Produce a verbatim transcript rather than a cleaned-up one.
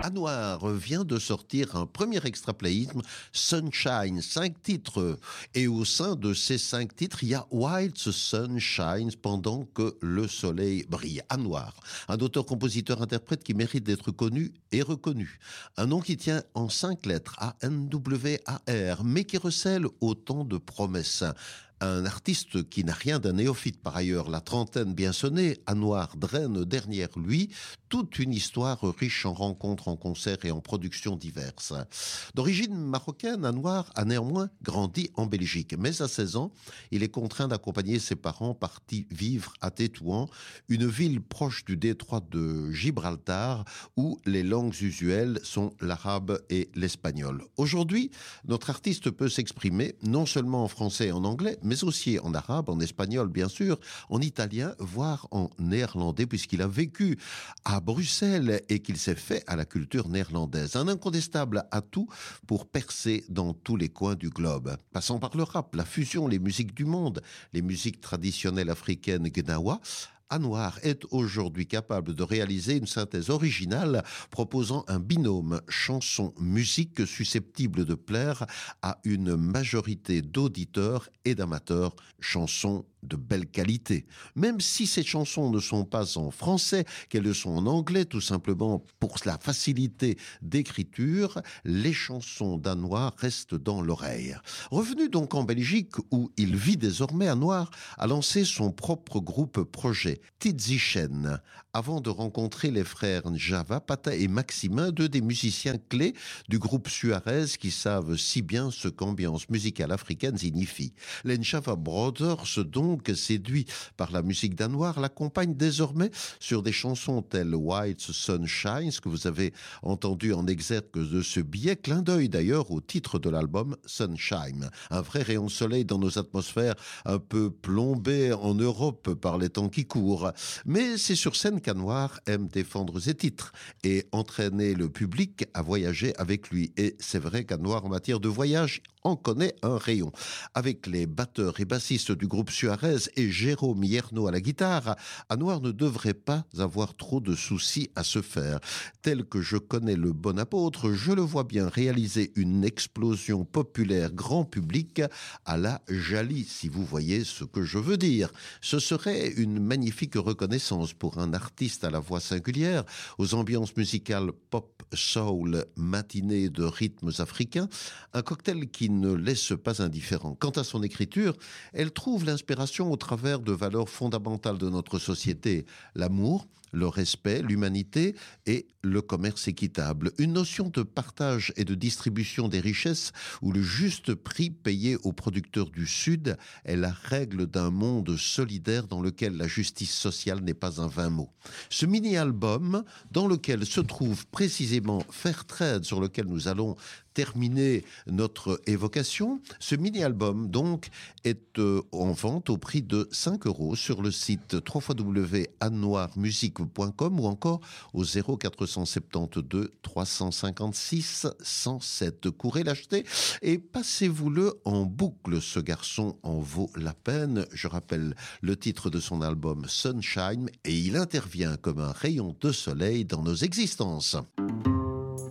Anouar vient de sortir un premier extrapléisme, Sunshine, cinq titres. Et au sein de ces cinq titres, il y a While the Sun Shines, pendant que le soleil brille. Anouar, un auteur-compositeur-interprète qui mérite d'être connu et reconnu. Un nom qui tient en cinq lettres, A N W A R, mais qui recèle autant de promesses. Un artiste qui n'a rien d'un néophyte par ailleurs, la trentaine bien sonnée, Anouar draine derrière lui toute une histoire riche en rencontres, en concerts et en productions diverses. D'origine marocaine, Anouar a néanmoins grandi en Belgique, mais à seize ans, il est contraint d'accompagner ses parents partis vivre à Tétouan, une ville proche du détroit de Gibraltar, où les langues usuelles sont l'arabe et l'espagnol. Aujourd'hui, notre artiste peut s'exprimer non seulement en français et en anglais, mais aussi en arabe, en espagnol bien sûr, en italien, voire en néerlandais, puisqu'il a vécu à Bruxelles et qu'il s'est fait à la culture néerlandaise. Un incontestable atout pour percer dans tous les coins du globe. Passant par le rap, la fusion, les musiques du monde, les musiques traditionnelles africaines gnawa, Anouar est aujourd'hui capable de réaliser une synthèse originale proposant un binôme chanson-musique susceptible de plaire à une majorité d'auditeurs et d'amateurs, chansons de belle qualité. Même si ces chansons ne sont pas en français, qu'elles le sont en anglais, tout simplement pour la facilité d'écriture, les chansons d'Anouar restent dans l'oreille. Revenu donc en Belgique, où il vit désormais, Anouar a lancé son propre groupe projet, Tizichen, avant de rencontrer les frères Njava, Pata et Maximin, deux des musiciens clés du groupe Suarez qui savent si bien ce qu'ambiance musicale africaine signifie. Les Njava Brothers, donc séduits par la musique d'Anouar, l'accompagnent désormais sur des chansons telles While the Sun Shines, que vous avez entendu en exergue de ce billet, clin d'œil d'ailleurs au titre de l'album Sunshine. Un vrai rayon de soleil dans nos atmosphères un peu plombées en Europe par les temps qui courent. Mais c'est sur scène qu'Anouar aime défendre ses titres et entraîner le public à voyager avec lui. Et c'est vrai qu'Anouar, en matière de voyage, en connaît un rayon. Avec les batteurs et bassistes du groupe Suarez et Jérôme Hierno à la guitare, Anouar ne devrait pas avoir trop de soucis à se faire. Tel que je connais le bon apôtre, je le vois bien réaliser une explosion populaire grand public à la Jali, si vous voyez ce que je veux dire. Ce serait une magnifique reconnaissance pour un artiste à la voix singulière, aux ambiances musicales pop, soul, matinée de rythmes africains, un cocktail qui ne laisse pas indifférent. Quant à son écriture, elle trouve l'inspiration au travers de valeurs fondamentales de notre société, l'amour, le respect, l'humanité et le commerce équitable. Une notion de partage et de distribution des richesses où le juste prix payé aux producteurs du Sud est la règle d'un monde solidaire dans lequel la justice sociale n'est pas un vain mot. Ce mini-album, dans lequel se trouve précisément Fairtrade, sur lequel nous allons terminer notre évocation, ce mini-album donc est euh, en vente au prix de cinq euros sur le site w w w point anouar musique point com ou encore au zéro quatre cent soixante-douze trois cent cinquante-six cent sept. Courez l'acheter et passez-vous-le en boucle. Ce garçon en vaut la peine. Je rappelle le titre de son album Sunshine et il intervient comme un rayon de soleil dans nos existences.